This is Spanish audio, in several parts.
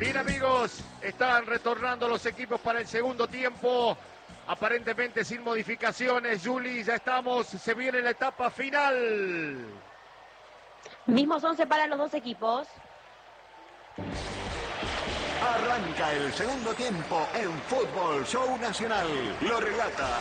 Bien, amigos, están retornando los equipos para el segundo tiempo. Aparentemente sin modificaciones. Juli, ya estamos, se viene la etapa final. Mismos 11 para los dos equipos. Arranca el segundo tiempo en Fútbol Show Nacional. Lo relata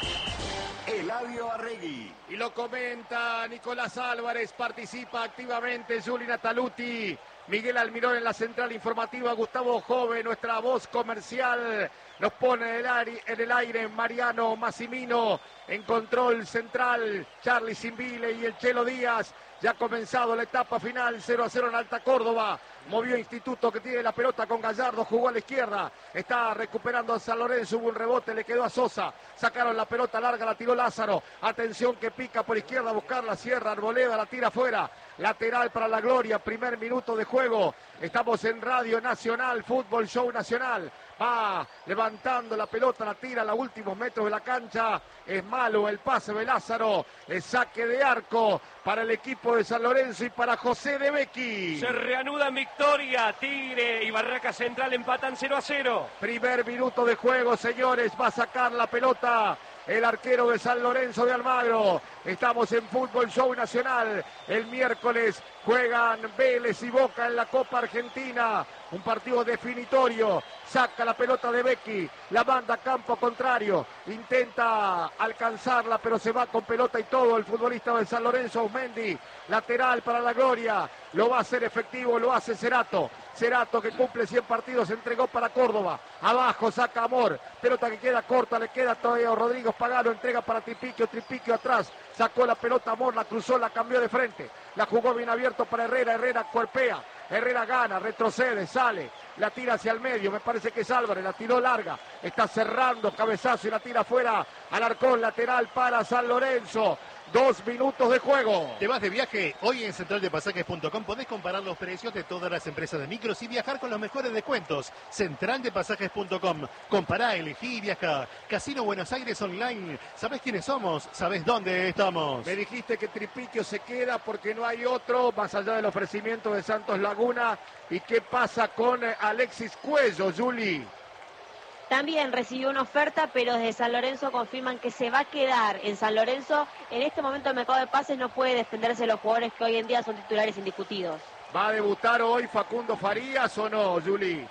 Eladio Arregui. Y lo comenta Nicolás Álvarez, participa activamente Juli Nataluti, Miguel Almirón en la central informativa, Gustavo Jove, nuestra voz comercial, nos pone en el aire Mariano Massimino, en control central, Charly Simbile y el Chelo Díaz. Ya ha comenzado la etapa final, 0-0 en Alta Córdoba. Movió Instituto, que tiene la pelota con Gallardo, jugó a la izquierda. Está recuperando a San Lorenzo, hubo un rebote, le quedó a Sosa. Sacaron la pelota larga, la tiró Lázaro. Atención que pica por izquierda a buscar la Sierra, Arboleda la tira afuera. Lateral para la Gloria, primer minuto de juego. Estamos en Radio Nacional, Fútbol Show Nacional. Va levantando la pelota, la tira a los últimos metros de la cancha. Es malo el pase de Lázaro. El saque de arco para el equipo de San Lorenzo y para José de Becchi. Se reanuda en victoria. Tigre y Barraca Central empatan 0-0. Primer minuto de juego, señores. Va a sacar la pelota el arquero de San Lorenzo de Almagro. Estamos en Fútbol Show Nacional. El miércoles juegan Vélez y Boca en la Copa Argentina. Un partido definitorio. Saca la pelota de Becchi, la manda a campo contrario. Intenta alcanzarla, pero se va con pelota y todo el futbolista de San Lorenzo, Ausmendi. Lateral para la Gloria. Lo va a hacer efectivo, lo hace Cerato. Cerato, que cumple 100 partidos, entregó para Córdoba. Abajo saca Amor. Pelota que queda corta, le queda todavía a Rodrigo Pagano. Entrega para Tripiquio, Tripiquio atrás. Sacó la pelota Amor, la cruzó, la cambió de frente. La jugó bien abierto para Herrera. Herrera cuerpea. Herrera gana, retrocede, sale. La tira hacia el medio, me parece que es Álvarez. La tiró larga. Está cerrando, cabezazo y la tira afuera. Alarcón, lateral para San Lorenzo. 2 minutos de juego. ¿Te vas de viaje? Hoy en centraldepasajes.com podés comparar los precios de todas las empresas de micros y viajar con los mejores descuentos. Centraldepasajes.com. Compará, elegí y viaja. Casino Buenos Aires Online. ¿Sabés quiénes somos? ¿Sabés dónde estamos? Me dijiste que Tripiquio se queda porque no hay otro, más allá del ofrecimiento de Santos Laguna. ¿Y qué pasa con Alexis Cuello, Juli? También recibió una oferta, pero desde San Lorenzo confirman que se va a quedar en San Lorenzo. En este momento el mercado de pases no puede defenderse de los jugadores que hoy en día son titulares indiscutidos. ¿Va a debutar hoy Facundo Farías o no, Juli?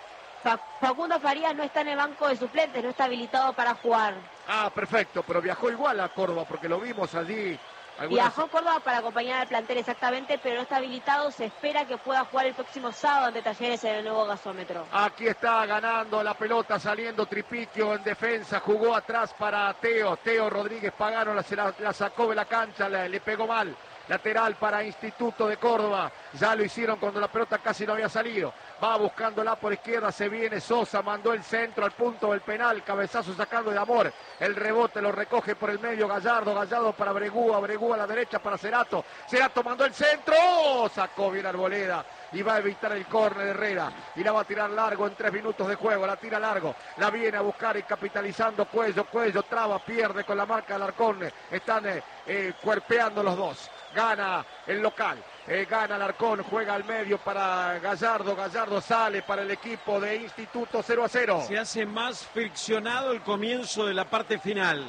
Facundo Farías no está en el banco de suplentes, no está habilitado para jugar. Ah, perfecto, pero viajó igual a Córdoba porque lo vimos allí. Viajó a Córdoba para acompañar al plantel exactamente, pero no está habilitado. Se espera que pueda jugar el próximo sábado ante Talleres en el nuevo gasómetro. Aquí está ganando la pelota, saliendo Tripiquio en defensa. Jugó atrás para Teo. Teo Rodríguez Pagano la sacó de la cancha, le pegó mal. Lateral para Instituto de Córdoba. Ya lo hicieron cuando la pelota casi no había salido. Va buscándola por izquierda, se viene Sosa, mandó el centro al punto del penal, cabezazo sacando de Amor. El rebote lo recoge por el medio Gallardo, Gallardo para Bregúa, Bregúa a la derecha para Cerato. Cerato mandó el centro, sacó bien Arboleda y va a evitar el córner de Herrera. Y la va a tirar largo en 3 minutos de juego, la tira largo, la viene a buscar y capitalizando Cuello, traba, pierde con la marca del Alarcón. Están cuerpeando los dos. Gana el local, gana Alarcón, juega al medio para Gallardo, Gallardo sale para el equipo de Instituto 0-0. Se hace más friccionado el comienzo de la parte final.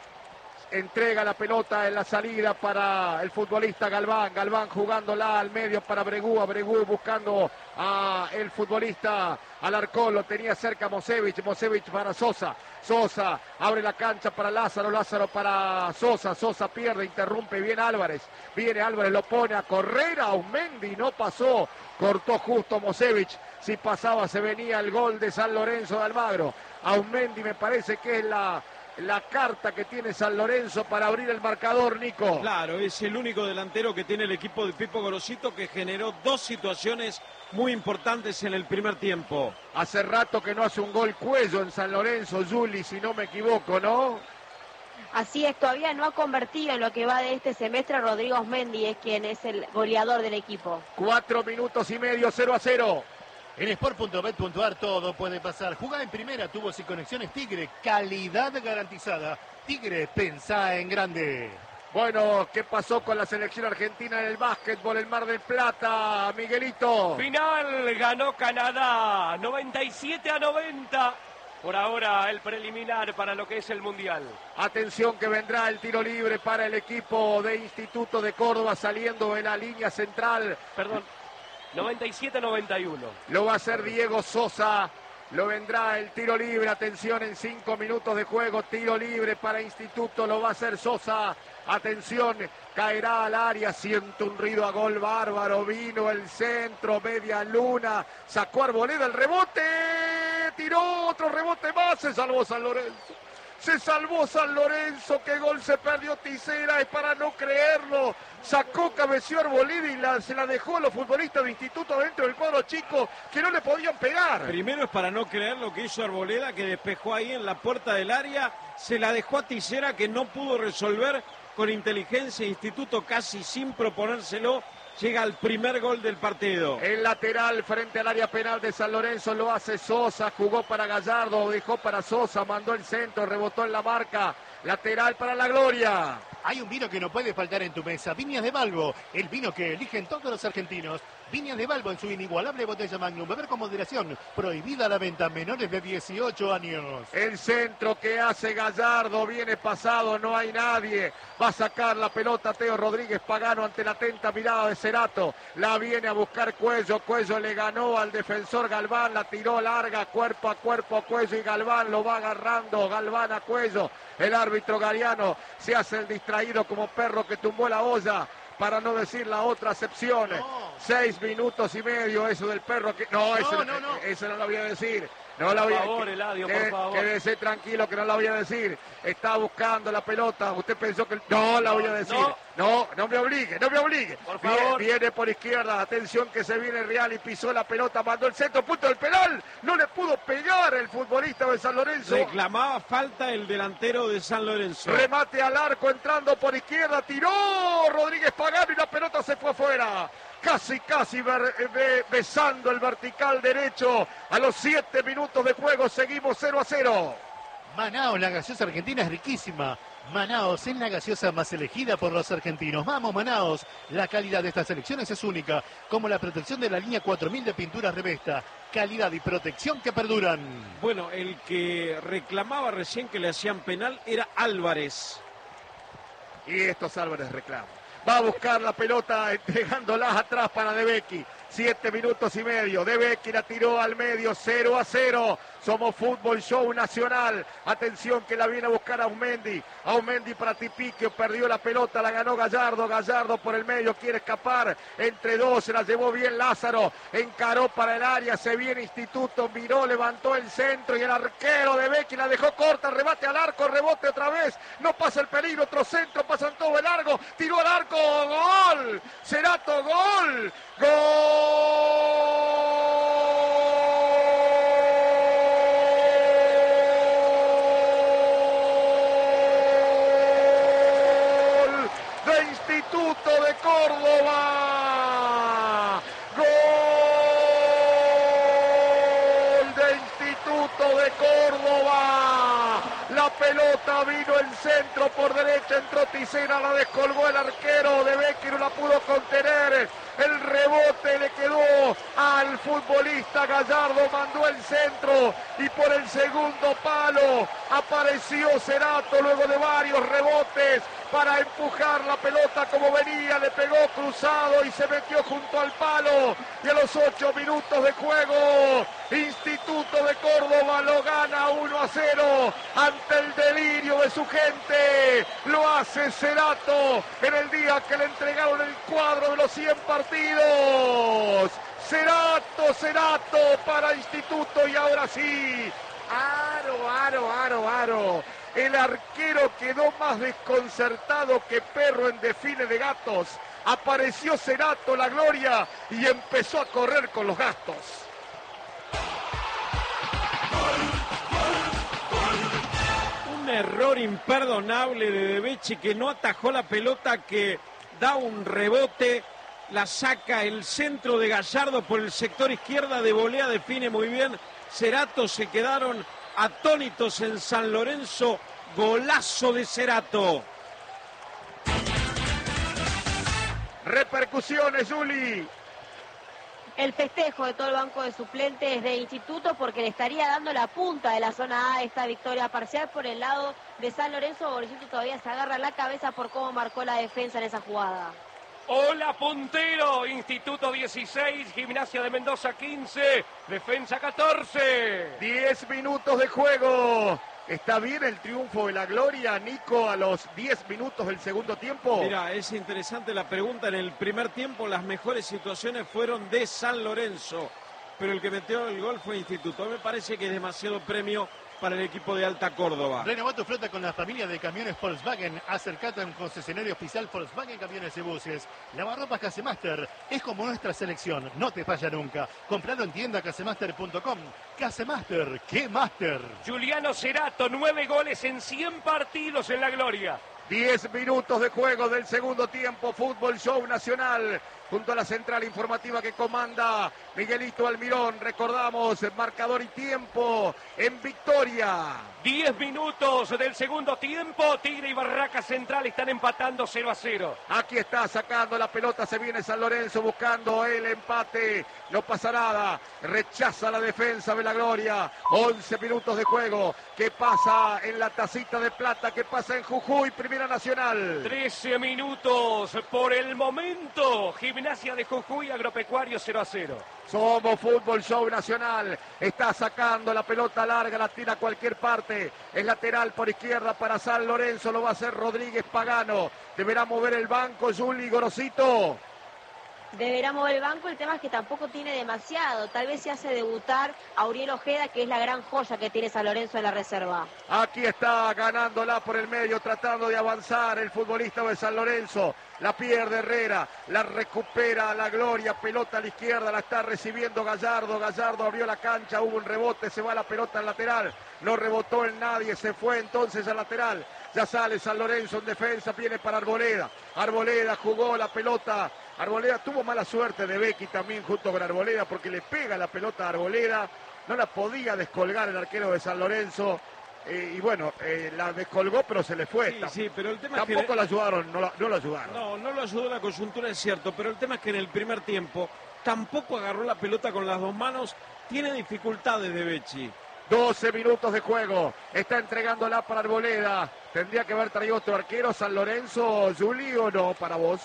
Entrega la pelota en la salida para el futbolista Galván, Galván jugándola al medio para Bregúa, Bregúa buscando a el futbolista Alarcón, lo tenía cerca Mosevich, Mosevich para Sosa, Sosa abre la cancha para Lázaro, Lázaro para Sosa, Sosa pierde, interrumpe, viene Álvarez, lo pone a correr, Ausmendi no pasó, cortó justo Mosevich, si pasaba se venía el gol de San Lorenzo de Almagro. Ausmendi me parece que es la carta que tiene San Lorenzo para abrir el marcador, Nico. Claro, es el único delantero que tiene el equipo de Pipo Gorosito, que generó 2 situaciones muy importantes en el primer tiempo. Hace rato que no hace un gol Cuello en San Lorenzo, Juli, si no me equivoco, ¿no? Así es, todavía no ha convertido en lo que va de este semestre. Rodrigo Ausmendi es quien es el goleador del equipo. 4 minutos y medio, 0-0. En Sport.bet.ar todo puede pasar. Jugá en primera, tubos y conexiones Tigre. Calidad garantizada. Tigre, pensá en grande. Bueno, ¿qué pasó con la selección argentina en el básquetbol, el Mar del Plata, Miguelito? Final, ganó Canadá, 97-90. Por ahora el preliminar para lo que es el Mundial. Atención que vendrá el tiro libre para el equipo de Instituto de Córdoba saliendo en la línea central. Perdón, 97-91. Lo va a hacer Diego Sosa. Lo vendrá el tiro libre. Atención, en 5 minutos de juego. Tiro libre para Instituto. Lo va a hacer Sosa. Atención, caerá al área. Siento un ruido a gol bárbaro. Vino el centro, media luna. Sacó Arboleda el rebote. Tiró otro rebote más. Se salvó San Lorenzo. Se salvó San Lorenzo, qué gol se perdió Tisera, es para no creerlo. Sacó, cabeció Arboleda y se la dejó a los futbolistas de Instituto dentro del cuadro chico que no le podían pegar. Primero es para no creer lo que hizo Arboleda, que despejó ahí en la puerta del área, se la dejó a Tisera que no pudo resolver con inteligencia. Instituto casi sin proponérselo. Llega al primer gol del partido. El lateral frente al área penal de San Lorenzo lo hace Sosa, jugó para Gallardo, dejó para Sosa, mandó el centro, rebotó en la marca. Lateral para la Gloria. Hay un vino que no puede faltar en tu mesa, Viñas de Balbo, el vino que eligen todos los argentinos. Viñas de Balbo en su inigualable botella Magnum, beber con moderación, prohibida la venta a menores de 18 años. El centro que hace Gallardo, viene pasado, no hay nadie. Va a sacar la pelota Teo Rodríguez Pagano ante la atenta mirada de Cerato. La viene a buscar Cuello, Cuello le ganó al defensor Galván, la tiró larga, cuerpo a cuerpo Cuello y Galván lo va agarrando, Galván a Cuello. El árbitro Gariano se hace el distraído como perro que tumbó la olla, para no decir la otra acepción. No. 6 minutos y medio eso del perro que... No, eso no lo voy a decir. No la voy a... Por favor, Eladio, por favor. Quédese tranquilo que no la voy a decir. Está buscando la pelota. Usted pensó que... No la voy a decir. No me obligue, no me obligue. Por favor. Viene por izquierda. Atención que se viene Real y pisó la pelota. Mandó el centro, punto del penal. No le pudo pegar el futbolista de San Lorenzo. Reclamaba falta el delantero de San Lorenzo. Remate al arco entrando por izquierda. Tiró Rodríguez Pagano y la pelota se fue afuera. Casi besando el vertical derecho. A los 7 minutos de juego seguimos 0-0. Manaos, la gaseosa argentina es riquísima. Manaos es la gaseosa más elegida por los argentinos. Vamos, Manaos. La calidad de estas selecciones es única, como la protección de la línea 4000 de pinturas Revesta. Calidad y protección que perduran. Bueno, el que reclamaba recién que le hacían penal era Álvarez. Y estos Álvarez reclaman. Va a buscar la pelota entregándola atrás para De Becchi. 7 minutos y medio. De Becchi la tiró al medio. 0-0. Somos Fútbol Show Nacional. Atención que la viene a buscar Aumendi. Aumendi para Tipiquio. Perdió la pelota. La ganó Gallardo. Gallardo por el medio. Quiere escapar. Entre dos. Se la llevó bien Lázaro. Encaró para el área. Se viene Instituto. Miró. Levantó el centro. Y el arquero De Becchi la dejó corta. Rebate al arco. Rebote otra vez. No pasa el peligro. Otro centro. Pasan todo el largo. Tiró al arco. Gol. Cerato. Gol. Instituto de Córdoba. Gol de Instituto de Córdoba. La pelota vino el centro por derecha, entró Tisera, la descolgó el arquero. De Becchi no la pudo contener. El rebote le quedó al futbolista Gallardo, mandó el centro y por el segundo palo apareció Cerato luego de varios rebotes para empujar la pelota como venía, le pegó cruzado y se metió junto al palo. Y a los 8 minutos de juego, Instituto de Córdoba lo gana 1-0 ante el delirio de su gente. Lo hace Cerato en el día que le entregaron el cuadro de los 100 partidos. Cerato para Instituto y ahora sí. Aro. El arquero quedó más desconcertado que perro en desfile de gatos. Apareció Cerato, la gloria, y empezó a correr con los gastos. Un error imperdonable de Becchi que no atajó la pelota, que da un rebote, la saca el centro de Gallardo por el sector izquierda, de volea define muy bien Cerato. Se quedaron atónitos en San Lorenzo. Golazo de Cerato. Repercusiones, Juli. El festejo de todo el banco de suplentes de Instituto porque le estaría dando la punta de la zona A esta victoria parcial por el lado de San Lorenzo. Borgesito todavía se agarra la cabeza por cómo marcó la defensa en esa jugada. Hola puntero, Instituto 16, Gimnasia de Mendoza 15, Defensa 14. 10 minutos de juego. ¿Está bien el triunfo de la Gloria, Nico, a los 10 minutos del segundo tiempo? Mira, es interesante la pregunta. En el primer tiempo las mejores situaciones fueron de San Lorenzo, pero el que metió el gol fue Instituto. Me parece que es demasiado premio para el equipo de Alta Córdoba. Renová tu flota con la familia de camiones Volkswagen. Acercate a un concesionario oficial Volkswagen Camiones y Buses. Lavarropas Casemaster es como nuestra selección, no te falla nunca. Compralo en tienda casemaster.com. Casemaster, ¡qué máster! Juliano Cerato, 9 goles en 100 partidos en la Gloria. 10 minutos de juego del segundo tiempo, Fútbol Show Nacional, junto a la central informativa que comanda Miguelito Almirón. Recordamos el marcador y tiempo en victoria. 10 minutos del segundo tiempo, Tigre y Barraca Central están empatando 0-0. Aquí está sacando la pelota, se viene San Lorenzo buscando el empate. No pasa nada, rechaza la defensa de la Gloria. 11 minutos de juego. ¿Qué pasa en la tacita de plata? ¿Qué pasa en Jujuy, Primera Nacional? 13 minutos por el momento. Gimnasia de Jujuy, Agropecuario 0-0. Somos Fútbol Show Nacional. Está sacando la pelota larga, la tira a cualquier parte. Es lateral por izquierda para San Lorenzo. Lo va a hacer Rodríguez Pagano. Deberá mover el banco Juli Gorosito. Deberá mover el banco, el tema es que tampoco tiene demasiado. Tal vez se hace debutar a Uriel Ojeda, que es la gran joya que tiene San Lorenzo en la reserva. Aquí está ganándola por el medio, tratando de avanzar el futbolista de San Lorenzo. La pierde Herrera, la recupera la Gloria, pelota a la izquierda, la está recibiendo Gallardo. Gallardo abrió la cancha, hubo un rebote, se va la pelota al lateral. No rebotó en nadie, se fue entonces al lateral. Ya sale San Lorenzo en defensa, viene para Arboleda. Arboleda jugó la pelota. Arboleda tuvo mala suerte de Becky también junto con Arboleda porque le pega la pelota a Arboleda. No la podía descolgar el arquero de San Lorenzo. Y bueno, la descolgó pero se le fue. Sí, pero el tema tampoco es que la ayudaron, no lo ayudaron. No lo ayudó la coyuntura, es cierto, pero el tema es que en el primer tiempo tampoco agarró la pelota con las dos manos. Tiene dificultades de Becci. 12 minutos de juego, está entregándola para Arboleda. ¿Tendría que haber traído otro arquero San Lorenzo, Juli, o no para vos?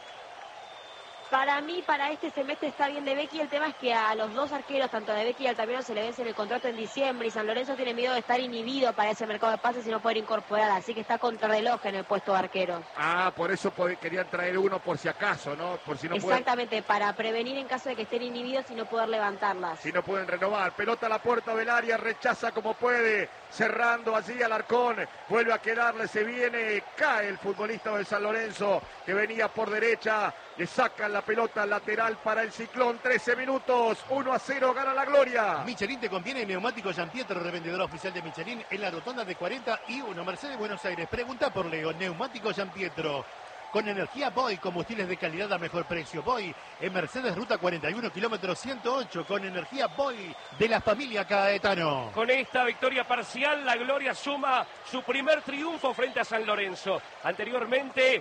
Para mí, para este semestre está bien de Becky. El tema es que a los dos arqueros, tanto a de Becky y Altamirano, se le vence el contrato en diciembre y San Lorenzo tiene miedo de estar inhibido para ese mercado de pases y no poder incorporar, así que está contrarreloj en el puesto de arquero. Por eso querían traer uno por si acaso, ¿no? Por si no exactamente, para prevenir en caso de que estén inhibidos y no poder levantarlas. Si no pueden renovar. Pelota a la puerta del área, rechaza como puede, cerrando allí Alarcón, vuelve a quedarle, se viene, cae el futbolista de San Lorenzo que venía por derecha, le sacan la pelota lateral para el Ciclón. 13 minutos, 1-0, gana la Gloria. Michelin te conviene, neumático Giampietro, revendedora oficial de Michelin en la rotonda de 40 y 1 Mercedes Buenos Aires. Pregunta por Leo, neumático Giampietro. Con energía Boy, combustibles de calidad a mejor precio. Boy, en Mercedes Ruta 41, kilómetro 108, con energía Boy de la familia Caetano. Con esta victoria parcial, la Gloria suma su primer triunfo frente a San Lorenzo. Anteriormente,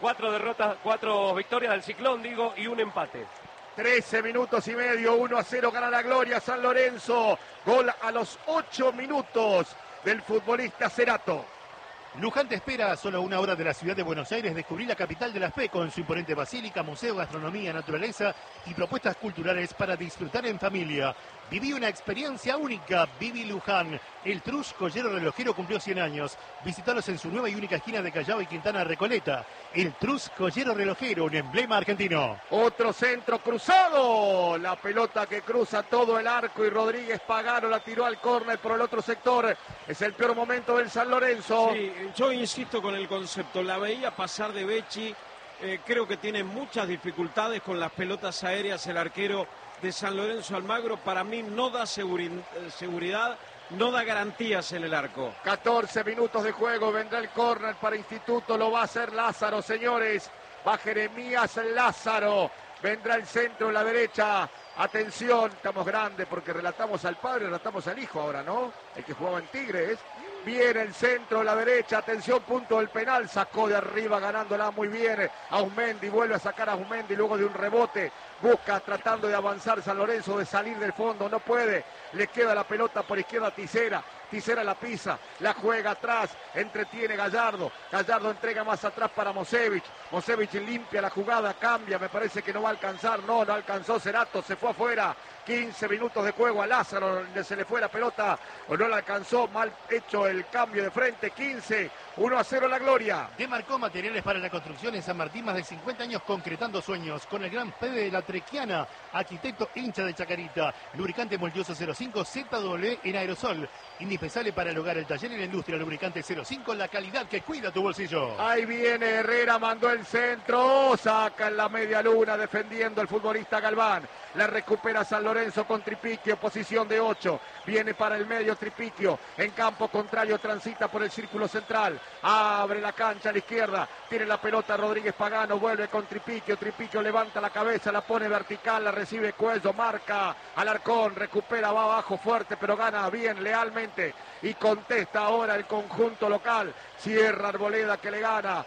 4 victorias del Ciclón, y un empate. 13 minutos y medio, 1-0, gana la Gloria San Lorenzo. Gol a los 8 minutos del futbolista Cerato. Luján te espera a solo 1 hora de la ciudad de Buenos Aires. Descubrí la capital de la fe con su imponente basílica, museo, gastronomía, naturaleza y propuestas culturales para disfrutar en familia. Viví una experiencia única. Viví Luján. El Trus Joyero Relojero cumplió 100 años. Visítalos en su nueva y única esquina de Callao y Quintana Recoleta. El Trus Joyero Relojero, un emblema argentino. Otro centro cruzado. La pelota que cruza todo el arco y Rodríguez Pagano la tiró al córner por el otro sector. Es el peor momento del San Lorenzo. Sí, yo insisto con el concepto. La veía pasar de Becci. Creo que tiene muchas dificultades con las pelotas aéreas el arquero de San Lorenzo Almagro. Para mí no da seguridad, no da garantías en el arco. 14 minutos de juego, vendrá el córner para Instituto, lo va a hacer Lázaro, señores. Va Jeremías Lázaro, vendrá el centro en la derecha. Atención, estamos grandes porque relatamos al padre, relatamos al hijo ahora, ¿no? El que jugaba en Tigres. Viene el centro, la derecha, atención, punto del penal, sacó de arriba ganándola muy bien Auzmendi, vuelve a sacar a Auzmendi luego de un rebote, busca tratando de avanzar San Lorenzo, de salir del fondo, no puede, le queda la pelota por izquierda a Tisera, Tisera la pisa, la juega atrás, entretiene Gallardo, Gallardo entrega más atrás para Mosevich, Mosevich limpia la jugada, cambia, me parece que no va a alcanzar, no alcanzó Cerato, se fue afuera, 15 minutos de juego a Lázaro, se le fue la pelota, o no la alcanzó, mal hecho el cambio de frente, 15, 1-0 la Gloria. Demarcó materiales para la construcción en San Martín, más de 50 años concretando sueños, con el gran Fede de la Trequiana, arquitecto hincha de Chacarita, lubricante Multioso 05 ZW en aerosol, indispensable para el hogar, el taller y la industria, lubricante 05, la calidad que cuida tu bolsillo. Ahí viene Herrera, mandó el centro, saca en la media luna defendiendo el futbolista Galván, la recupera San Lorenzo con Tripiquio, posición de 8, viene para el medio Tripiquio, en campo contrario transita por el círculo central, abre la cancha a la izquierda, tiene la pelota Rodríguez Pagano, vuelve con Tripiquio, Tripiquio levanta la cabeza, la pone vertical, la recibe Cuello, marca Alarcón, recupera, va abajo fuerte, pero gana bien, lealmente, y contesta ahora el conjunto local, cierra Arboleda que le gana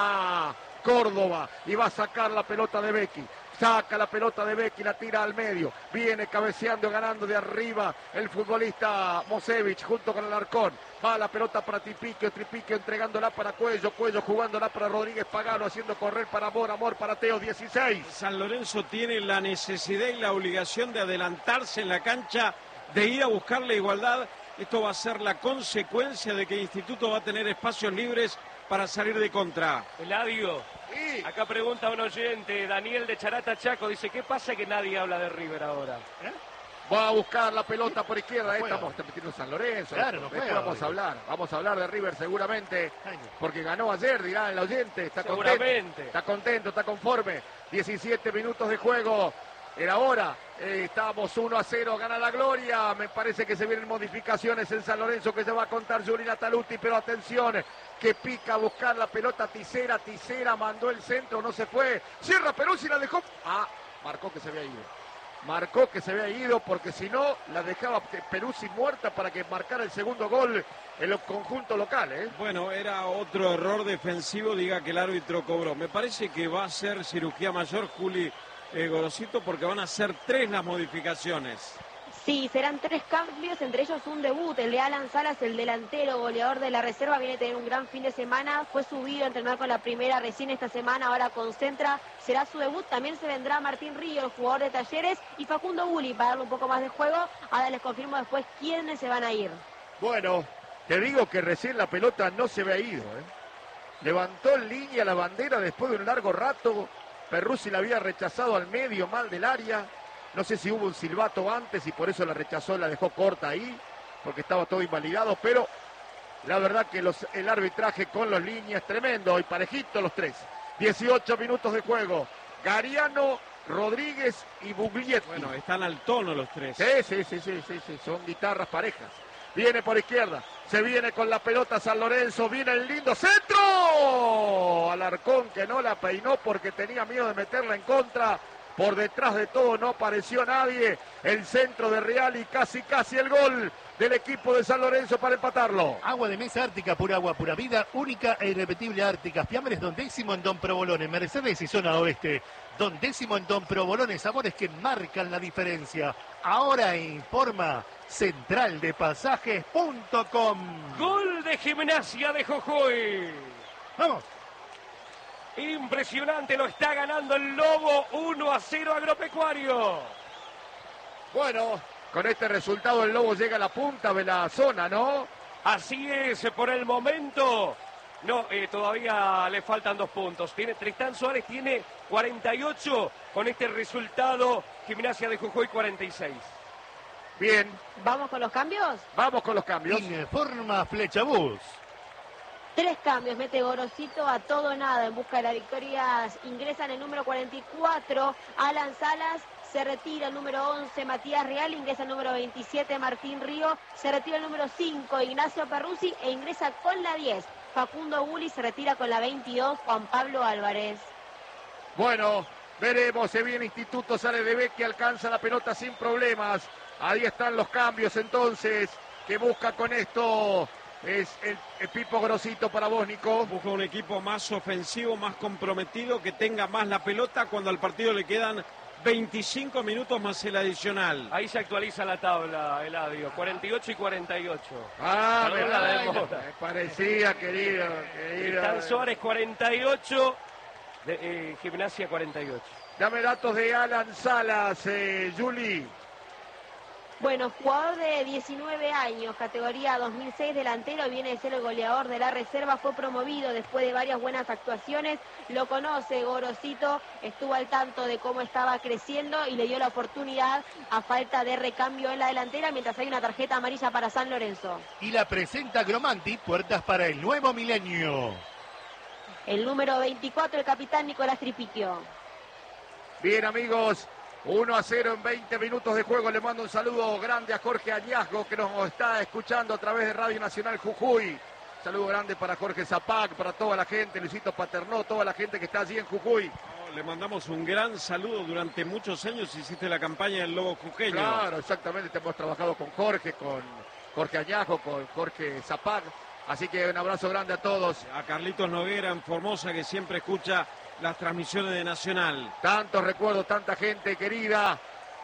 a Córdoba, y va a sacar la pelota de Becchi. Saca la pelota de Becchi, la tira al medio. Viene cabeceando, ganando de arriba el futbolista Mosevich junto con Alarcón. Va la pelota para Tripiquio, Tripiquio entregándola para Cuello, Cuello jugándola para Rodríguez Pagano, haciendo correr para Amor, Amor para Teo, 16. San Lorenzo tiene la necesidad y la obligación de adelantarse en la cancha, de ir a buscar la igualdad. Esto va a ser la consecuencia de que el Instituto va a tener espacios libres para salir de contra. Eladio, acá pregunta un oyente, Daniel de Charata Chaco, dice, ¿qué pasa que nadie habla de River ahora? Va a buscar la pelota por izquierda, estamos metiendo San Lorenzo. Claro, no después juega, vamos a hablar de River seguramente, porque ganó ayer, dirá el oyente, está contento, está conforme. 17 minutos de juego, era hora, estamos 1-0, gana la Gloria, me parece que se vienen modificaciones en San Lorenzo que se va a contar Giulina Taluti, pero atención, que pica a buscar la pelota Tisera, mandó el centro, no se fue, cierra Peruzzi, la dejó, marcó que se había ido, porque si no la dejaba Peruzzi muerta para que marcara el segundo gol en el conjunto local. Bueno, era otro error defensivo, diga que el árbitro cobró. Me parece que va a ser cirugía mayor, Juli Gorosito, porque van a ser 3 las modificaciones. Sí, serán 3 cambios, entre ellos un debut, el de Alan Salas, el delantero goleador de la reserva, viene a tener un gran fin de semana, fue subido a entrenar con la primera recién esta semana, ahora concentra, será su debut, también se vendrá Martín Río, el jugador de Talleres, y Facundo Bulli para darle un poco más de juego, ahora les confirmo después quiénes se van a ir. Bueno, te digo que recién la pelota no se había ido, levantó en línea la bandera después de un largo rato, Peruzzi la había rechazado al medio, mal del área. No sé si hubo un silbato antes y por eso la rechazó, la dejó corta ahí, porque estaba todo invalidado, pero la verdad que el arbitraje con las líneas tremendo y parejito los 3. 18 minutos de juego. Gariano, Rodríguez y Buglietti. Bueno, están al tono los 3. Sí, son guitarras parejas. Viene por izquierda, se viene con la pelota San Lorenzo, viene el lindo centro. Alarcón que no la peinó porque tenía miedo de meterla en contra. Por detrás de todo no apareció nadie. El centro de Real y casi el gol del equipo de San Lorenzo para empatarlo. Agua de mesa Ártica, pura agua, pura vida, única e irrepetible Ártica. Fiambres Don Décimo en Don Provolone, Mercedes y zona oeste. Don Décimo en Don Provolone, sabores que marcan la diferencia. Ahora informa centraldepasajes.com. Gol de Gimnasia de Jujuy. ¡Vamos! Impresionante, lo está ganando el Lobo, 1-0 Agropecuario. Bueno, con este resultado el Lobo llega a la punta de la zona, ¿no? Así es, por el momento. No, todavía le faltan 2 puntos. Tristán Suárez tiene 48, con este resultado Gimnasia de Jujuy 46. Bien. ¿Vamos con los cambios? Vamos con los cambios. Informa Flechabús. 3 cambios, mete Gorosito a todo o nada en busca de la victoria. Ingresan el número 44, Alan Salas, se retira el número 11, Matías Real, ingresa el número 27, Martín Río, se retira el número 5, Ignacio Peruzzi, e ingresa con la 10, Facundo Bulli, se retira con la 22, Juan Pablo Álvarez. Bueno, veremos, se viene Instituto, sale de Becchi, alcanza la pelota sin problemas. Ahí están los cambios entonces, que busca con esto es el Pipo Grosito para vos, Nico. Busca un equipo más ofensivo, más comprometido, que tenga más la pelota cuando al partido le quedan 25 minutos más el adicional. Ahí se actualiza la tabla, Eladio. 48 y 48. Ah, Perdón la demora. me parecía, querido. Están Suárez 48, Gimnasia 48. Dame datos de Alan Salas, Juli. Bueno, jugador de 19 años, categoría 2006, delantero, viene de ser el goleador de la reserva, fue promovido después de varias buenas actuaciones, lo conoce Gorosito, estuvo al tanto de cómo estaba creciendo y le dio la oportunidad a falta de recambio en la delantera, mientras hay una tarjeta amarilla para San Lorenzo. Y la presenta Gromanti, puertas para el nuevo milenio. El número 24, el capitán Nicolás Tripiquio. Bien, amigos. 1-0 en 20 minutos de juego. Le mando un saludo grande a Jorge Añasgo, que nos está escuchando a través de Radio Nacional Jujuy. Saludo grande para Jorge Zapac, para toda la gente, Luisito Paternó, toda la gente que está allí en Jujuy. Le mandamos un gran saludo. Durante muchos años hiciste la campaña del Lobo Jujeño. Claro, exactamente. Hemos trabajado con Jorge Añasgo, con Jorge Zapac. Así que un abrazo grande a todos. A Carlitos Noguera en Formosa, que siempre escucha las transmisiones de Nacional. Tantos recuerdos, tanta gente querida.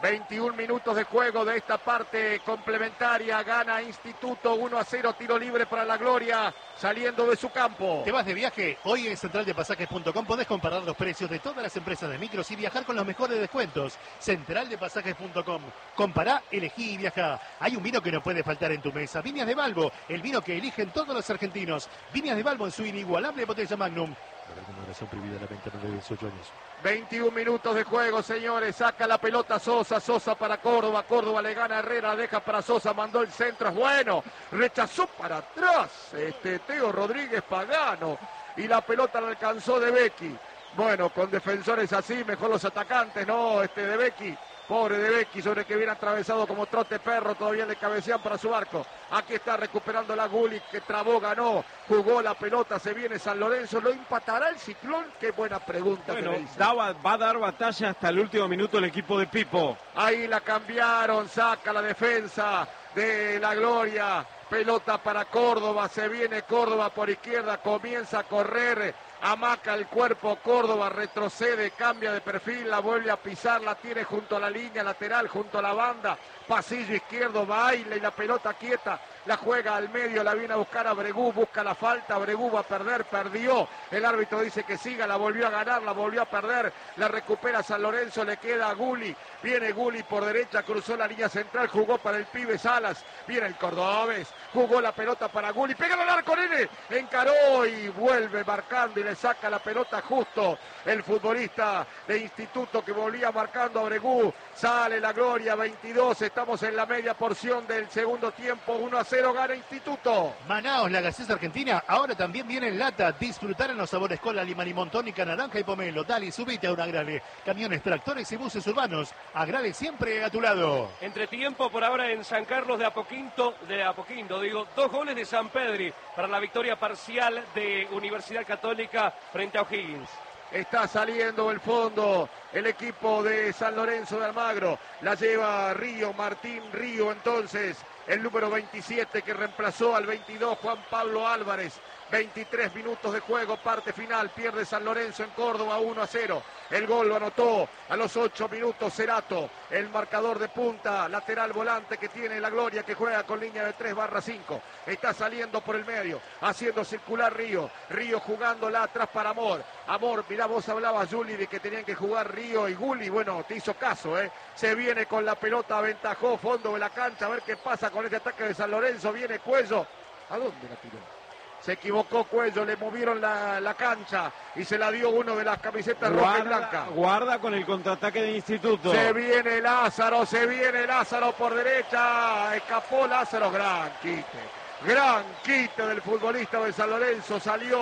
21 minutos de juego de esta parte complementaria. Gana Instituto 1-0, tiro libre para la Gloria, saliendo de su campo. ¿Te vas de viaje? Hoy en centraldepasajes.com podés comparar los precios de todas las empresas de micros y viajar con los mejores descuentos. Centraldepasajes.com. Compará, elegí y viajá. Hay un vino que no puede faltar en tu mesa. Viñas de Balbo, el vino que eligen todos los argentinos. Viñas de Balbo en su inigualable botella Magnum. Prohibida la venta de 18 años. 21 minutos de juego, señores. Saca la pelota Sosa para Córdoba. Córdoba le gana a Herrera, deja para Sosa, mandó el centro, es bueno. Rechazó para atrás Teo Rodríguez Pagano. Y la pelota la alcanzó De Becchi. Bueno, con defensores así, mejor los atacantes, ¿no? De Becchi. Pobre De Becchi, sobre que viene atravesado como trote perro, todavía le cabecean para su arco. Aquí está recuperando la Gulli, que trabó, ganó, jugó la pelota, se viene San Lorenzo, ¿lo empatará el Ciclón? Qué buena pregunta. Bueno, va a dar batalla hasta el último minuto el equipo de Pipo. Ahí la cambiaron, saca la defensa de la Gloria, pelota para Córdoba, se viene Córdoba por izquierda, comienza a correr, amaca el cuerpo Córdoba, retrocede, cambia de perfil, la vuelve a pisar, la tiene junto a la línea lateral, junto a la banda, pasillo izquierdo, baila y la pelota quieta, la juega al medio, la viene a buscar a Bregú, busca la falta, Bregú va a perder, perdió, el árbitro dice que siga, la volvió a ganar, la volvió a perder, la recupera San Lorenzo, le queda a Gulli, viene Gulli por derecha, cruzó la línea central, jugó para el pibe Salas, viene el cordobés, jugó la pelota para Gulli, pega al arco, nene, encaró y vuelve marcando y le saca la pelota justo el futbolista de Instituto que volvía marcando a Bregú, sale la Gloria, 22, estamos en la media porción del segundo tiempo, 1-0 gana Instituto. Manaos, la gaseosa argentina, ahora también viene en lata, disfrutar en los sabores cola, limón y tónica, naranja y pomelo, dale, subite a un Agrale, camiones, tractores y buses urbanos, Agrale siempre a tu lado. Entre tiempo por ahora en San Carlos de Apoquindo, 2 goles de San Pedri para la victoria parcial de Universidad Católica frente a O'Higgins. Está saliendo el fondo el equipo de San Lorenzo de Almagro. La lleva Río, Martín Río entonces. El número 27 que reemplazó al 22 Juan Pablo Álvarez. 23 minutos de juego, parte final, pierde San Lorenzo en Córdoba 1-0. El gol lo anotó a los 8 minutos Cerato, el marcador de punta, lateral volante que tiene la Gloria, que juega con línea de 3/5. Está saliendo por el medio, haciendo circular Río. Río jugándola atrás para Amor. Amor, mirá, vos hablabas, Juli, de que tenían que jugar Río y Gulli. Bueno, te hizo caso, ¿eh? Se viene con la pelota, aventajó fondo de la cancha, a ver qué pasa con este ataque de San Lorenzo. Viene Cuello. ¿A dónde la tiró? Se equivocó Cuello, le movieron la cancha y se la dio uno de las camisetas roja y blanca. Guarda con el contraataque de Instituto. Se viene Lázaro por derecha. Escapó Lázaro, gran quite del futbolista de San Lorenzo. Salió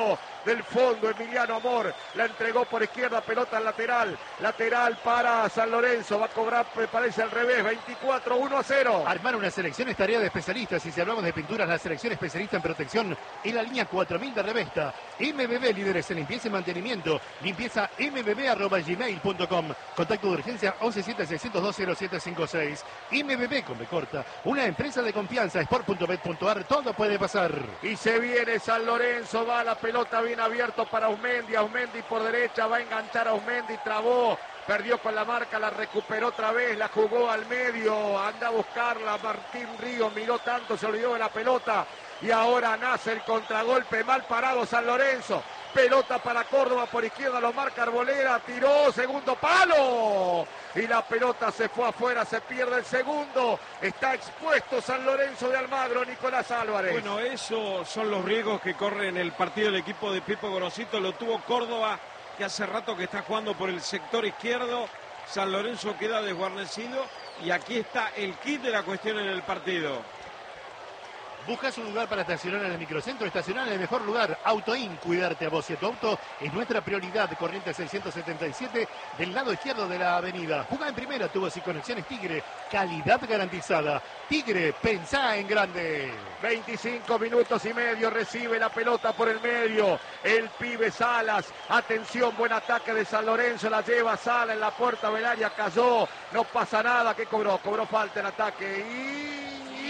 del fondo. Emiliano Amor la entregó por izquierda, pelota al lateral para San Lorenzo. Va a cobrar, me parece al revés, 24-1-0. Armar una selección es tarea de especialistas, y si hablamos de pinturas, la selección especialista en protección en la línea 4000 de Revesta. MBB, líderes en limpieza y mantenimiento. Limpieza mbb@gmail.com. Contacto de urgencia 117-602-0756. MBB con B corta, una empresa de confianza. Sport.bet.ar, todo puede pasar. Y se viene San Lorenzo, va la pelota bien abierto para Ausmendi. Ausmendi por derecha, va a enganchar a Ausmendi, trabó. Perdió con la marca, la recuperó otra vez, la jugó al medio, anda a buscarla. Martín Ríos miró tanto, se olvidó de la pelota. Y ahora nace el contragolpe, mal parado San Lorenzo. Pelota para Córdoba por izquierda, lo marca Arboleda, tiró, segundo palo. Y la pelota se fue afuera, se pierde el segundo. Está expuesto San Lorenzo de Almagro, Nicolás Álvarez. Bueno, esos son los riesgos que corre en el partido del equipo de Pipo Gorosito. Lo tuvo Córdoba, que hace rato que está jugando por el sector izquierdo. San Lorenzo queda desguarnecido y aquí está el kit de la cuestión en el partido. ¿Buscas un lugar para estacionar en el microcentro? Estacionar en el mejor lugar. Autoin, cuidarte a vos y a tu auto es nuestra prioridad. Corriente 677 del lado izquierdo de la avenida. Jugá en primera, tubos y conexiones Tigre. Calidad garantizada. Tigre, pensá en grande. 25 minutos y medio, recibe la pelota por el medio. El pibe Salas. Atención, buen ataque de San Lorenzo. La lleva Salas en la puerta del área. Cayó. No pasa nada. ¿Qué cobró? Cobró falta en ataque.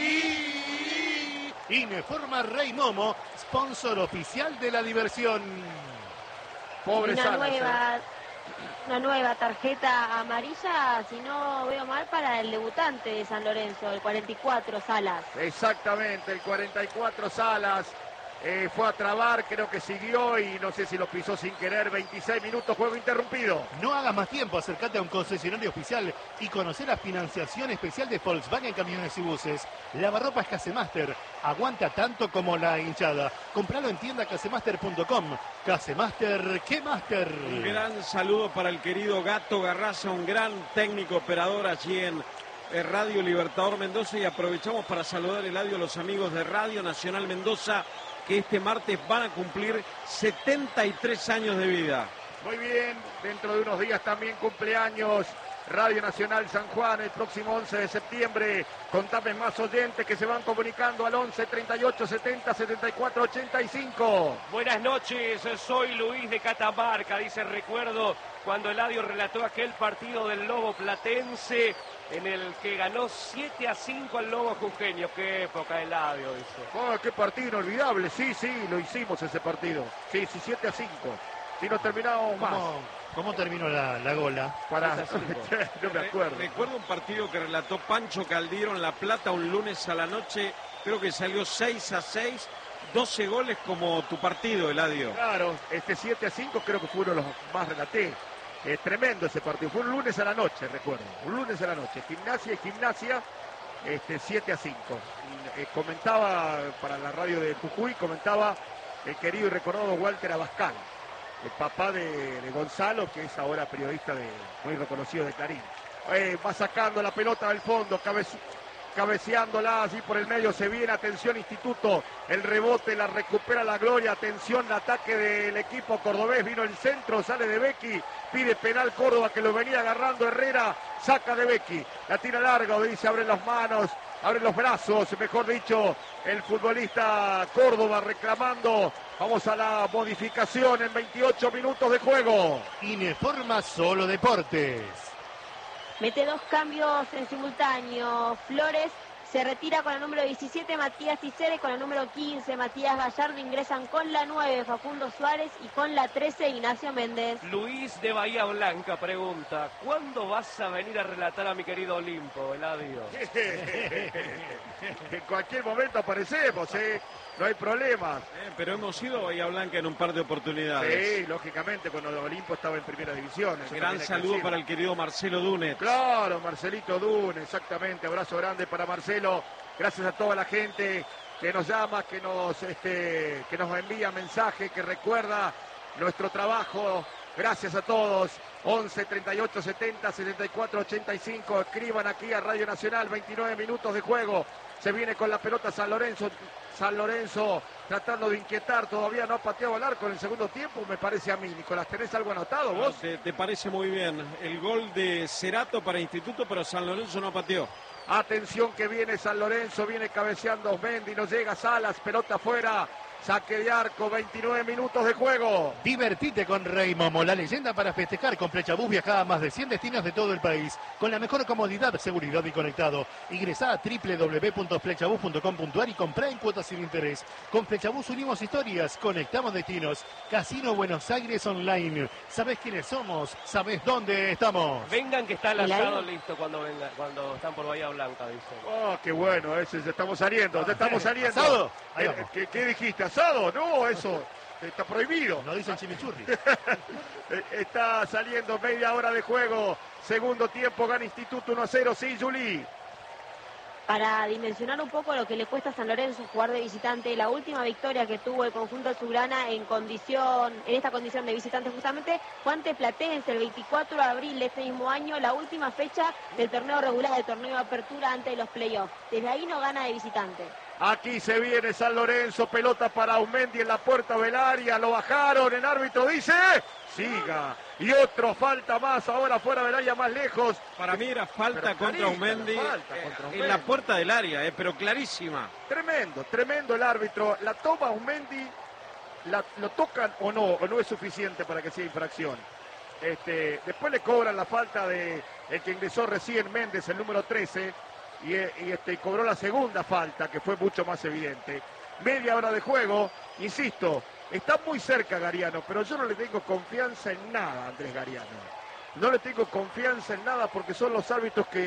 Informa Rey Momo, sponsor oficial de la diversión. Pobre Salas. Una nueva tarjeta amarilla, si no veo mal, para el debutante de San Lorenzo, el 44 Salas. Exactamente, el 44 Salas. Fue a trabar, creo que siguió y no sé si lo pisó sin querer. 26 minutos, juego interrumpido. No hagas más tiempo, acércate a un concesionario oficial y conocer la financiación especial de Volkswagen Camiones y Buses. Lavarropas Casemaster, aguanta tanto como la hinchada. Compralo en tienda casemaster.com. Casemaster, ¿qué Master? Un gran saludo para el querido Gato Garraza, un gran técnico operador allí en Radio Libertador Mendoza, y aprovechamos para saludar, Eladio, a los amigos de Radio Nacional Mendoza, que este martes van a cumplir 73 años de vida. Muy bien, dentro de unos días también cumpleaños Radio Nacional San Juan, el próximo 11 de septiembre. Contame más oyentes que se van comunicando al 11 38 70 74 85. Buenas noches, soy Luis de Catamarca. Dice, recuerdo cuando Eladio relató aquel partido del Lobo Platense en el que ganó 7-5 al Lobo Jujeño. Qué época, Eladio, dice. Oh, qué partido inolvidable. Sí, lo hicimos ese partido. Sí, 7-5. Y nos terminamos más. ¿Cómo terminó la gola? No me acuerdo. Recuerdo un partido que relató Pancho Caldiero en La Plata un lunes a la noche. Creo que salió 6-6. 12 goles como tu partido, Eladio. Claro, 7-5 creo que fue uno de los más relaté. Tremendo ese partido. Fue un lunes a la noche, recuerdo. Un lunes a la noche. Gimnasia, 7-5. Comentaba para la radio de Jujuy, comentaba el querido y recordado Walter Abascal, el papá de Gonzalo, que es ahora periodista muy reconocido de Clarín. Va sacando la pelota del fondo, cabeceándola así por el medio, se viene, atención Instituto, el rebote, la recupera la Gloria, atención, el ataque del equipo cordobés, vino el centro, sale de Becky, pide penal Córdoba que lo venía agarrando Herrera, saca de Becky, la tira larga, dice, abre las manos, abre los brazos, mejor dicho, el futbolista Córdoba reclamando. Vamos a la modificación en 28 minutos de juego. Informa Solo Deportes. Mete dos cambios en simultáneo. Flores se retira con el número 17, Matías Ticere, con el número 15, Matías Gallardo. Ingresan con la 9, Facundo Suárez, y con la 13, Ignacio Méndez. Luis de Bahía Blanca pregunta, ¿cuándo vas a venir a relatar a mi querido Olimpo, Eladio? En cualquier momento aparecemos, no hay problema. Pero hemos ido a Bahía Blanca en un par de oportunidades. Sí, lógicamente, cuando Olimpo estaba en primera división. Gran saludo para el querido Marcelo Dunet. Claro, Marcelito Dunet, exactamente. Abrazo grande para Marcelo. Gracias a toda la gente que nos llama, que nos envía mensaje, que recuerda nuestro trabajo. Gracias a todos. 11 38 70 74 85. Escriban aquí a Radio Nacional. 29 minutos de juego. Se viene con la pelota San Lorenzo. San Lorenzo tratando de inquietar. Todavía no ha pateado el arco en el segundo tiempo, me parece a mí. Nicolás, ¿tenés algo anotado vos? Te parece muy bien. El gol de Cerato para Instituto, pero San Lorenzo no pateó. Atención que viene San Lorenzo, viene cabeceando Osmendi, no llega Salas, pelota afuera, saque de arco, 29 minutos de juego. Divertite con Rey Momo, la leyenda para festejar. Con Flechabús viaja a más de 100 destinos de todo el país, con la mejor comodidad, seguridad y conectado. Ingresá a www.flechabús.com.ar y comprá en cuotas sin interés. Con Flechabús unimos historias, conectamos destinos. Casino Buenos Aires Online. ¿Sabés quiénes somos? ¿Sabés dónde estamos? Vengan que está el asado listo cuando están por Bahía Blanca, dicen. Oh, qué bueno, ya estamos saliendo, ya estamos saliendo. ¿Asado? Ahí vamos. ¿Qué dijiste? ¿Asado? No, eso está prohibido. No dicen chimichurri. Está saliendo media hora de juego. Segundo tiempo, gana Instituto 1-0. Sí, Juli. Para dimensionar un poco lo que le cuesta a San Lorenzo jugar de visitante, la última victoria que tuvo el conjunto azulgrana en esta condición de visitante justamente fue ante Platense el 24 de abril de este mismo año, la última fecha del torneo regular, del torneo de apertura antes de los playoffs. Desde ahí no gana de visitante. Aquí se viene San Lorenzo, pelota para Aumendi en la puerta del área, lo bajaron, el árbitro dice, siga, y otro falta más ahora fuera del área más lejos. Para mí era falta contra Aumendi en la puerta del área, pero clarísima. Tremendo el árbitro, la toma Aumendi, lo tocan o no es suficiente para que sea infracción. Después le cobran la falta de el que ingresó recién Méndez, el número 13, y cobró la segunda falta, que fue mucho más evidente. Media hora de juego, insisto, está muy cerca Gariano, pero yo no le tengo confianza en nada a Andrés Gariano. No le tengo confianza en nada porque son los árbitros que